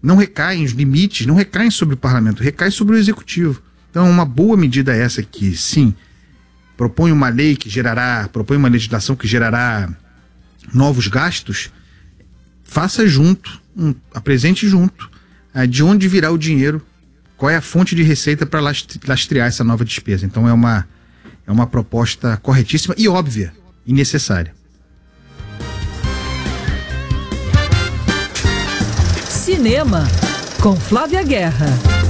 não recaem, os limites não recaem sobre o parlamento, recai sobre o executivo. Então, uma boa medida é essa que, sim, propõe uma legislação que gerará novos gastos, faça junto, apresente junto, de onde virá o dinheiro, qual é a fonte de receita para lastrear essa nova despesa. Então, é uma proposta corretíssima e óbvia e necessária. Cinema, com Flávia Guerra.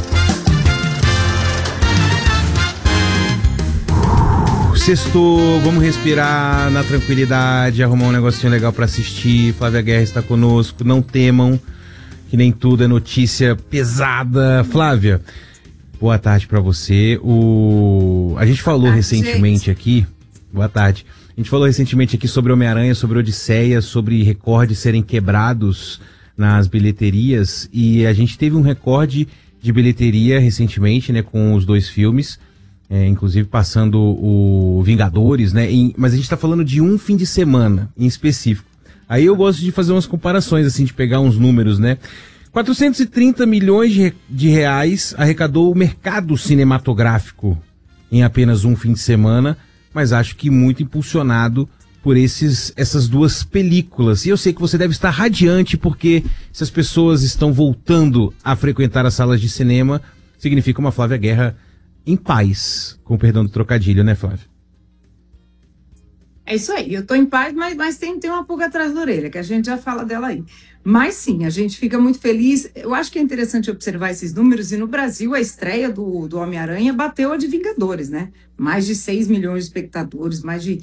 Sextou, vamos respirar na tranquilidade, arrumar um negocinho legal pra assistir. Flávia Guerra está conosco, não temam, que nem tudo é notícia pesada. Flávia, boa tarde pra você. A gente falou recentemente aqui, boa tarde, a gente falou recentemente aqui sobre Homem-Aranha, sobre Odisseia, sobre recordes serem quebrados nas bilheterias, e a gente teve um recorde de bilheteria recentemente, né, com os 2 filmes, inclusive passando o Vingadores, né, mas a gente tá falando de um fim de semana em específico. Aí eu gosto de fazer umas comparações, assim, de pegar uns números, né. 430 milhões de reais arrecadou o mercado cinematográfico em apenas um fim de semana, mas acho que muito impulsionado por essas 2 películas. E eu sei que você deve estar radiante, porque se as pessoas estão voltando a frequentar as salas de cinema, significa uma Flávia Guerra em paz, com perdão do trocadilho, né, Flávia? É isso aí, eu tô em paz, mas tem uma pulga atrás da orelha, que a gente já fala dela aí. Mas sim, a gente fica muito feliz. Eu acho que é interessante observar esses números, e no Brasil a estreia do Homem-Aranha bateu a de Vingadores, né? Mais de 6 milhões de espectadores, mais de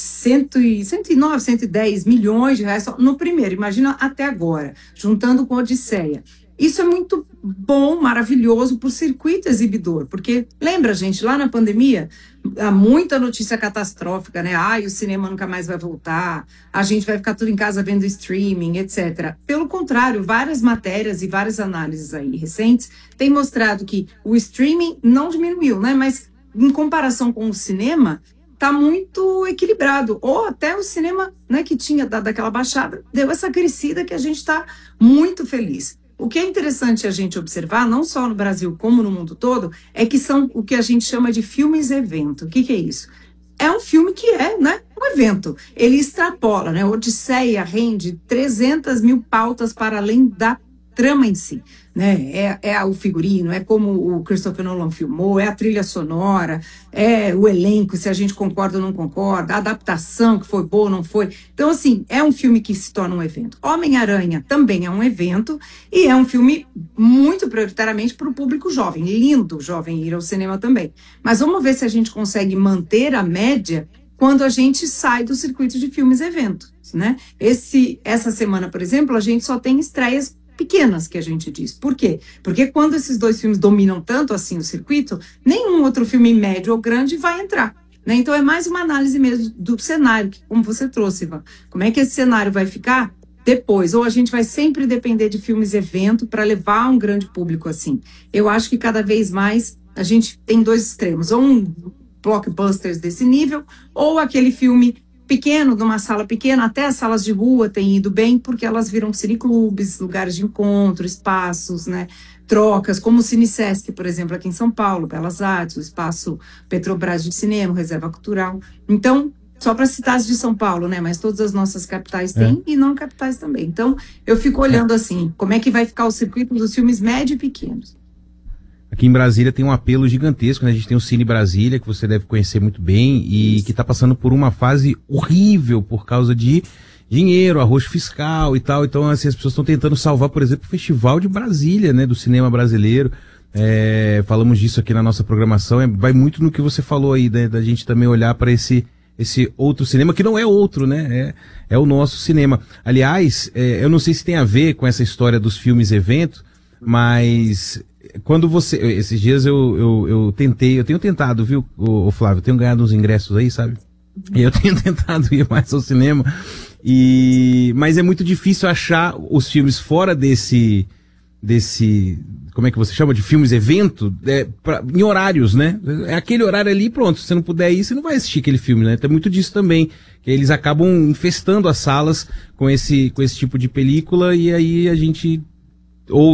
109, 110 milhões de reais só no primeiro, imagina até agora, juntando com a Odisseia. Isso é muito bom, maravilhoso para o circuito exibidor, porque lembra, gente, lá na pandemia, há muita notícia catastrófica, né? O cinema nunca mais vai voltar, a gente vai ficar tudo em casa vendo streaming, etc. Pelo contrário, várias matérias e várias análises aí recentes têm mostrado que o streaming não diminuiu, né? Mas em comparação com o cinema, está muito equilibrado. Ou até o cinema, né, que tinha dado aquela baixada, deu essa crescida que a gente está muito feliz. O que é interessante a gente observar, não só no Brasil como no mundo todo, é que são o que a gente chama de filmes-evento. O que é isso? É um filme que é, né, um evento. Ele extrapola, né? Odisseia rende 300 mil pautas para além da trama em si, né? É o figurino, é como o Christopher Nolan filmou, é a trilha sonora, é o elenco, se a gente concorda ou não concorda, a adaptação que foi boa ou não foi. Então, assim, é um filme que se torna um evento. Homem-Aranha também é um evento e é um filme muito prioritariamente para o público jovem. Lindo jovem ir ao cinema também. Mas vamos ver se a gente consegue manter a média quando a gente sai do circuito de filmes-eventos, né? Essa semana, por exemplo, a gente só tem estreias pequenas, que a gente diz. Por quê? Porque quando esses 2 filmes dominam tanto assim o circuito, nenhum outro filme médio ou grande vai entrar, né? Então é mais uma análise mesmo do cenário, como você trouxe, Ivan. Como é que esse cenário vai ficar depois? Ou a gente vai sempre depender de filmes evento para levar um grande público assim? Eu acho que cada vez mais a gente tem 2 extremos, ou um blockbusters desse nível, ou aquele filme pequeno, numa sala pequena, até as salas de rua têm ido bem, porque elas viram cineclubes, lugares de encontro, espaços, né, trocas, como o Cinesesc, por exemplo, aqui em São Paulo, Belas Artes, o espaço Petrobras de Cinema, Reserva Cultural. Então, só para citar as de São Paulo, né, mas todas as nossas capitais têm e não capitais também. Então, eu fico olhando assim, como é que vai ficar o circuito dos filmes médios e pequenos. Aqui em Brasília tem um apelo gigantesco, né? A gente tem o Cine Brasília, que você deve conhecer muito bem, e que está passando por uma fase horrível por causa de dinheiro, arroz fiscal e tal. Então, assim, as pessoas estão tentando salvar, por exemplo, o Festival de Brasília, né? Do cinema brasileiro. Falamos disso aqui na nossa programação. Vai muito no que você falou aí, né? Da gente também olhar para esse outro cinema, que não é outro, né? É o nosso cinema. Aliás, eu não sei se tem a ver com essa história dos filmes-evento, mas quando você... Esses dias eu tenho tentado, viu, o Flávio? Eu tenho ganhado uns ingressos aí, sabe? E eu tenho tentado ir mais ao cinema. Mas é muito difícil achar os filmes fora desse... Como é que você chama? De filmes-evento? Em horários, né? É aquele horário ali, pronto. Se você não puder ir, você não vai assistir aquele filme, né? Tem muito disso também. Que eles acabam infestando as salas com esse tipo de película, e aí a gente... ou